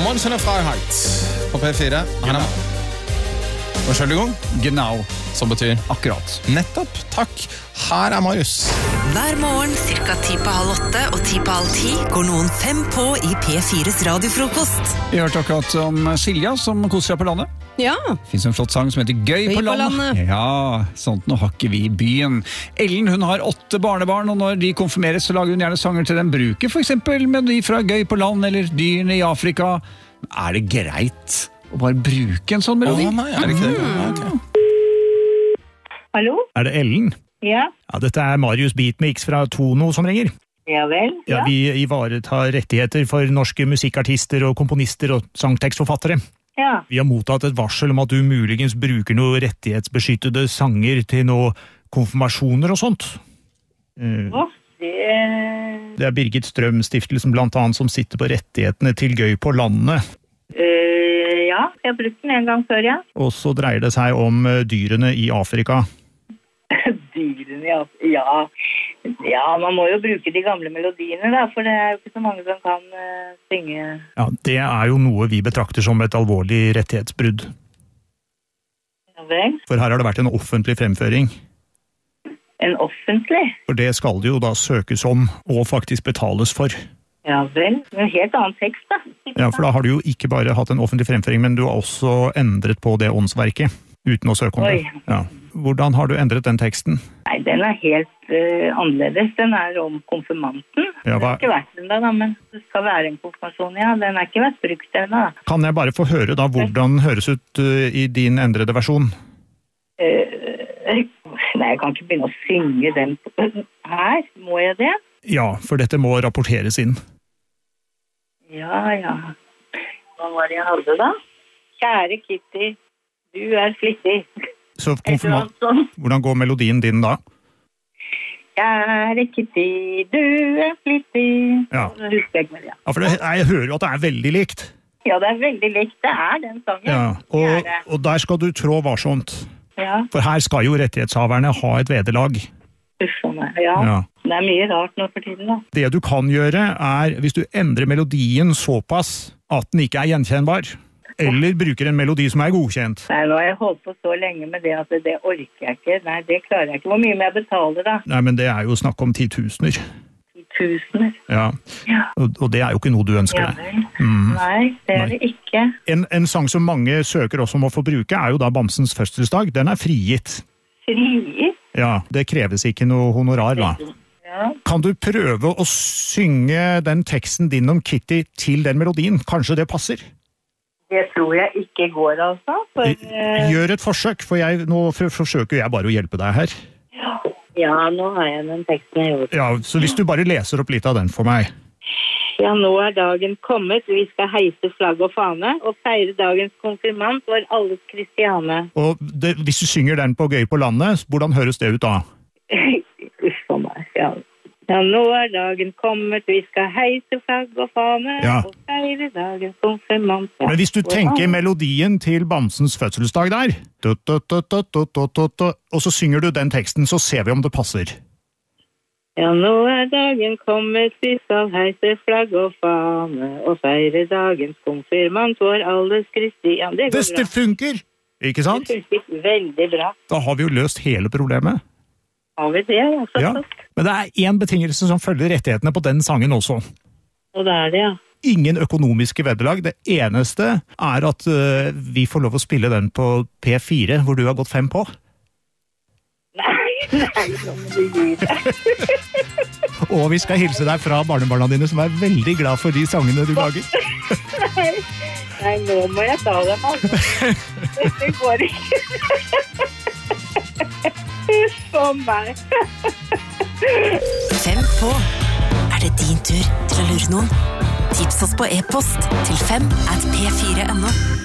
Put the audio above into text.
Monster Freiheit på P4. Entschuldigung. Genau. Som betyr akkurat. Nettopp, takk. Her Marius. Hver morgen, cirka 7:50 og 7:30 går noen 5 på i P4s radiofrokost. Vi hørte akkurat om Silja som koser seg på landet. Ja. Det finnes en flott sang som heter Gøy på landet. Ja, sånt nå har ikke vi i byen. Ellen, hun har 8 barnebarn, og når de konfirmeres så lager hun gjerne sanger til den bruker, for eksempel med de fra Gøy på land eller Dyrene i Afrika. Er det greit å bare bruke en sånn melodi? Nei, er det ikke det? Okay. Hallo? Er det Ellen? Ja. Ja, dette er Marius Beatmix fra Tono som ringer. Ja vel? Ja, vi ivaretar rettigheter for norske musikkartister og komponister og sangtekstforfattere. Ja. Vi har mottatt et varsel om at du muligens bruker noe rettighetsbeskyttede sanger til noe konfirmasjoner og sånt. Det er Birgit Strøm-stiftelsen blant annet som sitter på rettighetene til Gøy på landet. Ja, jeg har brukt den en gang før, ja. Og så dreier det seg om dyrene i Afrika. Dyrene i Afrika, ja, man må jo bruke de gamle melodiene da, for det er jo ikke så mange som kan synge. Ja, det er jo noe vi betrakter som et alvorlig rettighetsbrudd. Ja vel? For her har det vært en offentlig fremføring. En offentlig? For det skal det jo da søkes om og faktisk betales for. Ja vel, en helt annen tekst da. Ja, for da har du jo ikke bare hatt en offentlig fremføring, men du har også endret på det åndsverket, uten å søke om det. Ja. Hvordan har du endret den teksten? Nei, den er helt annerledes. Den er om konfirmanten. Ja, Det har ikke vært den da, men det skal være en konfirmasjon, ja. Den er ikke vært brukt ennå. Kan jeg bare få høre da hvordan høres ut i din endrede versjon? Nei, jeg kan ikke begynne å synge den her. Må jeg det? Ja, for dette må rapporteres inn. Ja. Hva var det jeg hadde da? Kjære Kitty, du er flittig. Så hvordan går melodien din da? Kjære Kitty, du er flittig. Ja. Husker jeg ikke mer, ja. Ja, for jeg hører jo at det er veldig likt. Ja, det er veldig likt. Det er den sangen. Ja, og der skal du trå varsomt. Ja. For her skal jo rettighetshaverne ha et vederlag. Uff, ja. Det er mye rart nå for tiden da. Det du kan gjøre er, hvis du endrer melodien såpass at den ikke er gjenkjennbar, eller bruker en melodi som er godkjent. Nei, nå har jeg holdt på så lenge med det at det orker jeg ikke. Nei, det klarer jeg ikke. Hvor mye må jeg betale da? Nei, men det er jo snakk om 10.000. 10.000? Ja. Og det er jo ikke noe du ønsker deg. Nei, det er det ikke. En sang som mange søker også om å få bruke er jo da Bamsens fødselsdag. Den er frigitt. Frigitt? Ja, det kreves ikke noe honorar da. Ja. Kan du prøve å synge den teksten din om Kitty til den melodien? Kanskje det passer? Det tror jeg ikke går, altså. Gjør et forsøk, for nå forsøker jeg bare å hjelpe deg her. Ja, nå har jeg den teksten jeg gjort. Ja, så hvis du bare leser opp litt av den for meg. Ja, nå er dagen kommet. Vi skal heise flagg og fane, og feire dagens konfirmant for alles Kristiane. Og hvis du synger den på Gøy på landet, hvordan høres det ut da? Uff for meg, ja. Ja, nå er dagen kommet, vi skal heise flagg og fane, og feire dagens konfirmant. Men hvis du tenker melodien til Bamsens fødselsdag der, og så synger du den teksten, så ser vi om det passer. Ja, nå er dagen kommet, vi skal heise flagg og fane, og feire dagens konfirmant for alles Kristian. Det går bra. Det funker, ikke sant? Det funker veldig bra. Da har vi jo løst hele problemet. Har vi det, altså? Ja, men det er en betingelse som følger rettighetene på den sangen også. Og det er det, ja. Ingen økonomiske vederlag. Det eneste er at vi får lov å spille den på P4, hvor du har gått 5 på. Nei, nå må du gi det. Og vi skal hilse deg fra barnebarna dine, som er veldig glad for de sangene du lager. Nei, nå må jeg ta dem, altså. Det går ikke. For meg. 5 på. Er det din tur til å lure noen? Tips oss på e-post til 5@p4.no.